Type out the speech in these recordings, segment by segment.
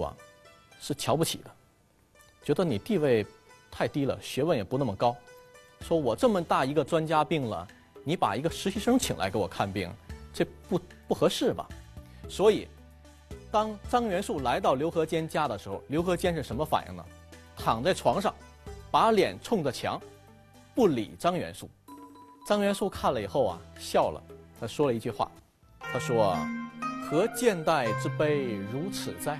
啊是瞧不起的，觉得你地位太低了，学问也不那么高，说我这么大一个专家病了，你把一个实习生请来给我看病，这不合适吧？所以，当张元素来到刘和坚家的时候，刘和坚是什么反应呢？躺在床上，把脸冲着墙，不理张元素。张元素看了以后啊，笑了，他说了一句话，他说：“何见待之悲如此哉？”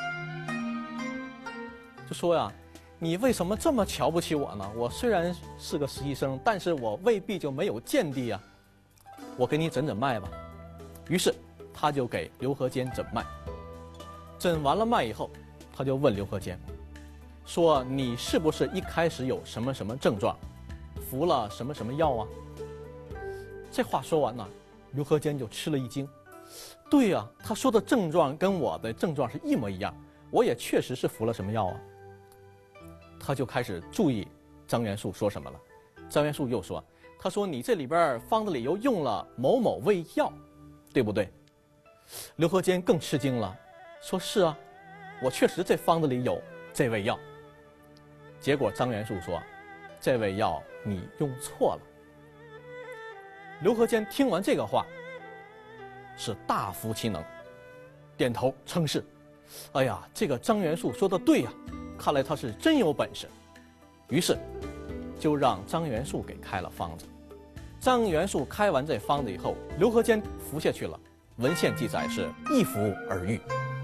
就说呀，你为什么这么瞧不起我呢？我虽然是个实习生，但是我未必就没有见地啊。我给你诊诊脉吧。于是他就给刘和坚诊脉。诊完了脉以后，他就问刘和坚说：“你是不是一开始有什么什么症状，服了什么什么药啊？”这话说完呢，刘和坚就吃了一惊。对呀，他说的症状跟我的症状是一模一样，我也确实是服了什么药啊。他就开始注意张元素说什么了。张元素又说：“他说你这里边方子里又用了某某味药，对不对？”刘和坚更吃惊了，说：“是啊，我确实这方子里有这味药。”结果张元素说：“这味药你用错了。”刘和坚听完这个话，是大服其能，点头称是。哎呀，这个张元素说的对呀，看来他是真有本事。于是就让张元素给开了方子。张元素开完这方子以后，刘和坚服下去了。文献记载是一服而愈，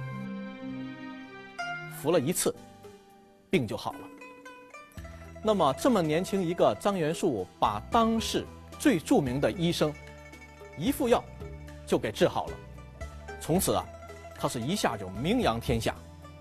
服了一次，病就好了。那么这么年轻一个张元素，把当世最著名的医生一副药就给治好了。从此啊，他是一下就名扬天下。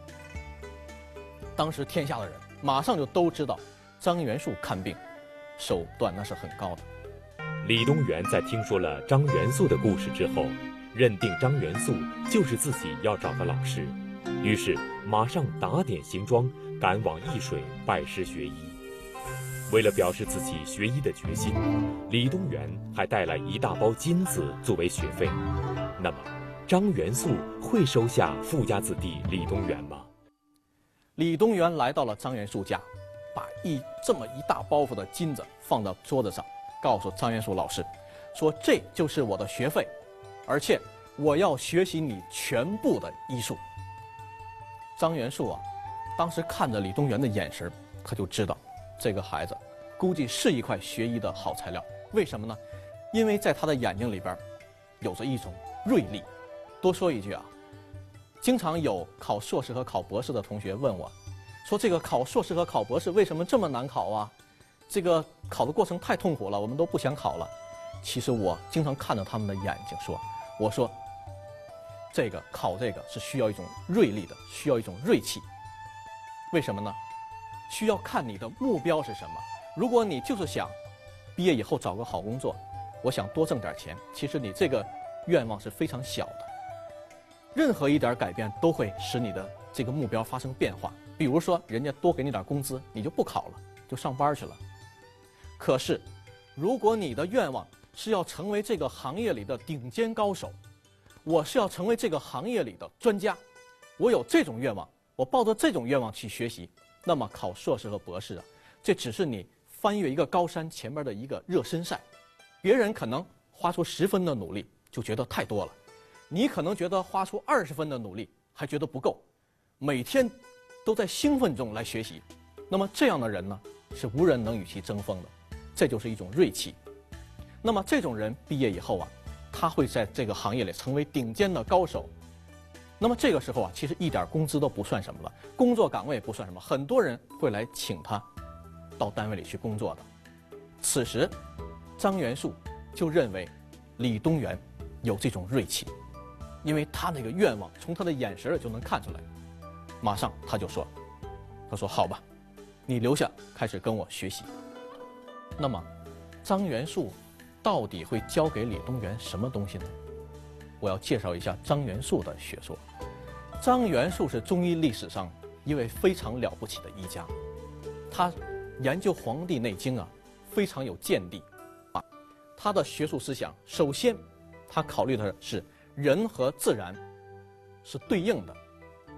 当时天下的人马上就都知道张元素看病手段那是很高的。 李东垣在听说了张元素的故事之后，认定张元素就是自己要找的老师，于是马上打点行装，赶往易水拜师学医。为了表示自己学医的决心，李东垣还带来一大包金子作为学费。那么，张元素会收下富家子弟李东垣吗？ 李东垣来到了张元素家，把这么一大包袱的金子放到桌子上，告诉张元素老师说：“这就是我的学费，而且我要学习你全部的医术。”张元素啊，当时看着李东垣的眼神，他就知道这个孩子估计是一块学医的好材料。为什么呢？因为在他的眼睛里边有着一种锐利。多说一句啊，经常有考硕士和考博士的同学问我，说这个考硕士和考博士为什么这么难考啊？这个考的过程太痛苦了，我们都不想考了。其实我经常看着他们的眼睛说，我说这个考这个是需要一种锐利的，需要一种锐气。为什么呢？需要看你的目标是什么。如果你就是想毕业以后找个好工作，我想多挣点钱，其实你这个愿望是非常小的。任何一点改变都会使你的这个目标发生变化。比如说人家多给你点工资，你就不考了，就上班去了。可是如果你的愿望是要成为这个行业里的顶尖高手，我是要成为这个行业里的专家，我有这种愿望，我抱着这种愿望去学习，那么考硕士和博士啊，这只是你翻越一个高山前面的一个热身赛。别人可能花出10分的努力就觉得太多了，你可能觉得花出20分的努力还觉得不够，每天都在兴奋中来学习，那么这样的人呢，是无人能与其争锋的，这就是一种锐气。那么这种人毕业以后啊，他会在这个行业里成为顶尖的高手。那么这个时候啊，其实一点工资都不算什么了，工作岗位也不算什么，很多人会来请他到单位里去工作的。此时张元素就认为李东垣有这种锐气，因为他那个愿望从他的眼神就能看出来。马上他就说，他说好吧，你留下开始跟我学习。那么张元素到底会教给李东垣什么东西呢？我要介绍一下张元素的学说。张元素是中医历史上一位非常了不起的医家，他研究《黄帝内经》啊，非常有见地啊。他的学术思想，首先他考虑的是人和自然是对应的，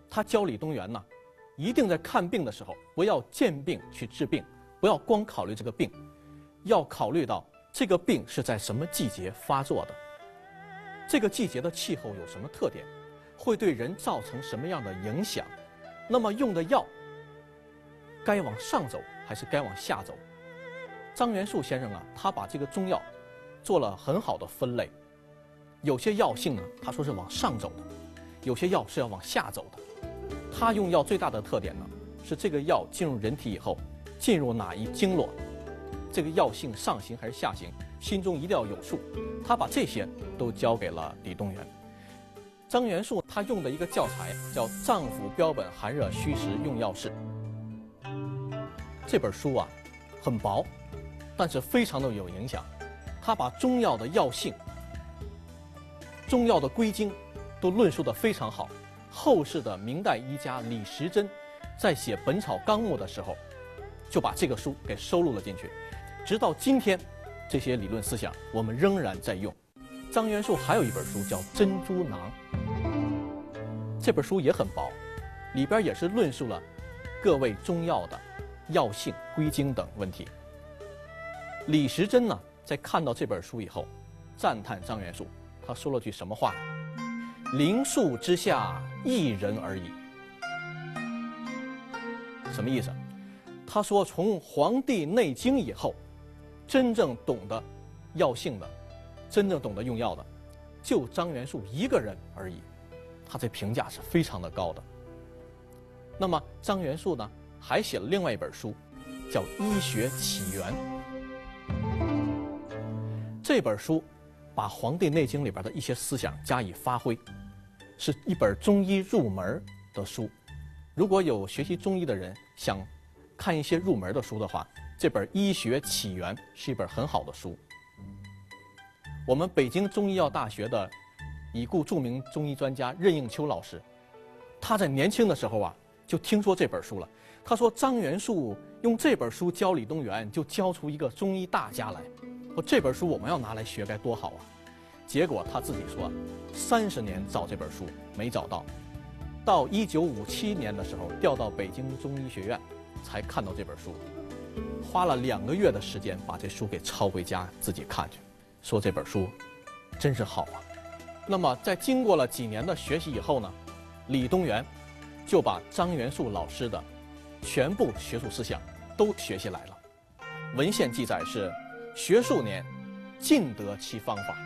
他教李东垣呢，一定在看病的时候不要见病去治病，不要光考虑这个病，要考虑到这个病是在什么季节发作的，这个季节的气候有什么特点，会对人造成什么样的影响，那么用的药该往上走还是该往下走。张元素先生啊，他把这个中药做了很好的分类，有些药性呢，他说是往上走的，有些药是要往下走的。他用药最大的特点呢，是这个药进入人体以后，进入哪一经络，这个药性上行还是下行，心中一定要有数。他把这些都交给了李东垣。张元素他用的一个教材叫《脏腑标本寒热虚实用药式》，这本书啊很薄，但是非常的有影响。他把中药的药性、中药的归经都论述得非常好。后世的明代医家李时珍在写《本草纲目》的时候，就把这个书给收录了进去。直到今天，这些理论思想我们仍然在用。张元素还有一本书叫《珍珠囊》，这本书也很薄，里边也是论述了各位中药的药性、归经等问题。李时珍呢，在看到这本书以后，赞叹张元素，他说了句什么话呢？灵树之下，一人而已。什么意思？他说，从《黄帝内经》以后，真正懂得药性的，真正懂得用药的，就张元素一个人而已。他这评价是非常的高的。那么张元素呢，还写了另外一本书，叫《医学起源》。这本书把《黄帝内经》里边的一些思想加以发挥，是一本中医入门的书。如果有学习中医的人想看一些入门的书的话，这本《医学起源》是一本很好的书。我们北京中医药大学的已故著名中医专家任应秋老师，他在年轻的时候啊，就听说这本书了。他说张元素用这本书教李东垣，就教出一个中医大家来。说这本书我们要拿来学该多好啊！结果他自己说，30年找这本书没找到，到1957年的时候调到北京中医学院才看到这本书，花了2个月的时间把这书给抄回家自己看去，说这本书真是好啊。那么在经过了几年的学习以后呢，李东垣就把张元素老师的全部学术思想都学习来了。文献记载是学数年，尽得其方法。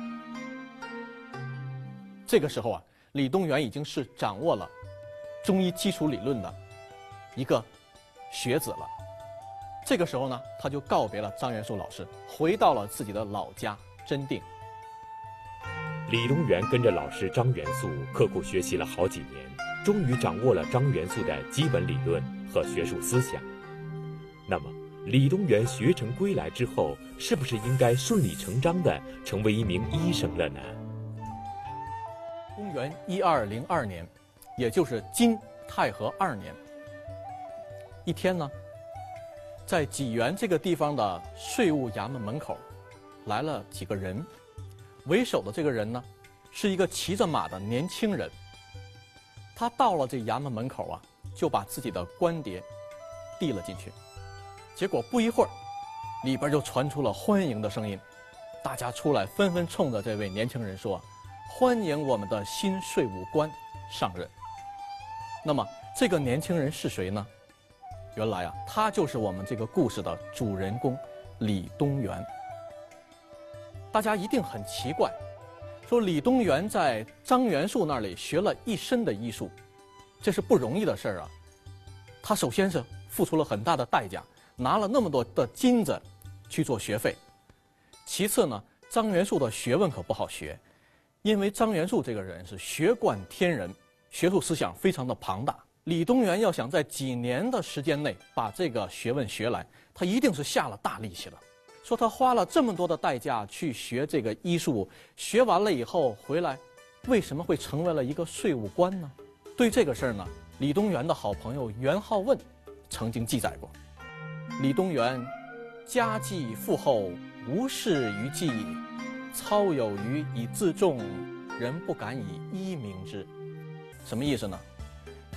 这个时候啊，李东垣已经是掌握了中医基础理论的一个学子了。这个时候呢，他就告别了张元素老师，回到了自己的老家真定。 李东垣跟着老师张元素刻苦学习了好几年，终于掌握了张元素的基本理论和学术思想。那么李东垣学成归来之后，是不是应该顺理成章地成为一名医生了呢？ 公元1202年，也就是金太和2年，一天呢，在济源这个地方的税务衙门门口，来了几个人。为首的这个人呢，是一个骑着马的年轻人。他到了这衙门门口啊，就把自己的官牒递了进去。结果不一会儿，里边就传出了欢迎的声音，大家出来纷纷冲着这位年轻人说：“欢迎我们的新税务官上任。”那么这个年轻人是谁呢？原来啊，他就是我们这个故事的主人公李东垣。大家一定很奇怪，说李东垣在张元素那里学了一身的医术，这是不容易的事儿啊。他首先是付出了很大的代价，拿了那么多的金子去做学费。其次呢，张元素的学问可不好学，因为张元素这个人是学贯天人，学术思想非常的庞大。李东垣要想在几年的时间内把这个学问学来，他一定是下了大力气的。说他花了这么多的代价去学这个医术，学完了以后回来，为什么会成为了一个税务官呢？对这个事儿呢，李东垣的好朋友元好问曾经记载过：李东垣家计富厚，无事于计，操有余以自重，人不敢以医名之。什么意思呢？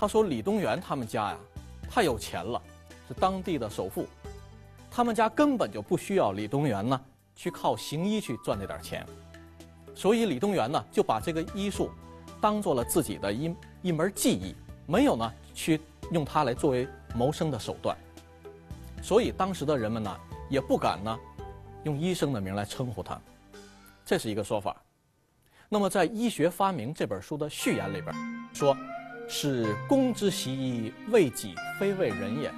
他说李东垣他们家呀太有钱了，是当地的首富，他们家根本就不需要李东垣呢去靠行医去赚这点钱，所以李东垣呢就把这个医术当做了自己的一门技艺，没有呢去用它来作为谋生的手段，所以当时的人们呢也不敢呢用医生的名来称呼他，这是一个说法。那么在《医学发明》这本书的序言里边说，是公之习医，为己非为人也。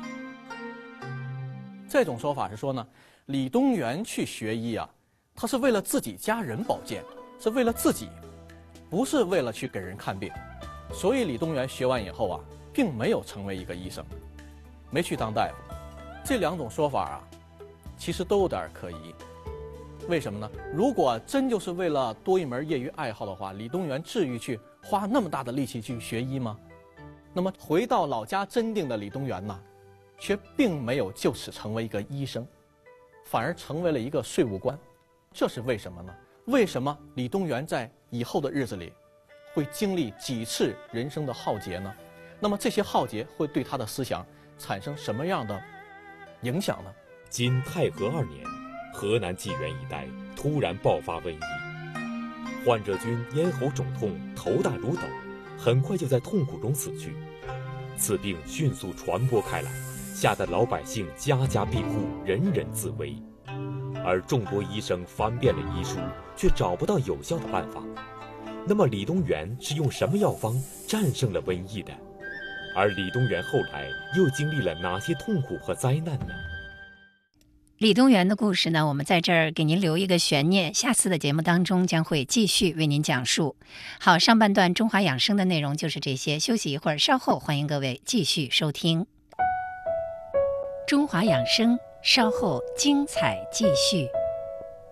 这种说法是说呢，李东垣去学医啊，他是为了自己家人保健，是为了自己，不是为了去给人看病。所以李东垣学完以后啊，并没有成为一个医生，没去当大夫。这两种说法啊，其实都有点可疑。为什么呢？如果真就是为了多一门业余爱好的话，李东垣至于去花那么大的力气去学医吗？那么回到老家真定的李东垣呢，却并没有就此成为一个医生，反而成为了一个税务官。这是为什么呢？为什么李东垣在以后的日子里会经历几次人生的浩劫呢？那么这些浩劫会对他的思想产生什么样的影响呢？ 今太和2年，河南济源一带突然爆发瘟疫，患者均咽喉肿痛，头大如斗，很快就在痛苦中死去。此病迅速传播开来，吓得老百姓家家闭户，人人自危。而众多医生翻遍了医书，却找不到有效的办法。那么李东垣是用什么药方战胜了瘟疫的？而李东垣后来又经历了哪些痛苦和灾难呢？ 李东垣的故事呢，我们在这儿给您留一个悬念，下次的节目当中将会继续为您讲述。好，上半段中华养生的内容就是这些，休息一会儿，稍后欢迎各位继续收听。中华养生，稍后精彩继续。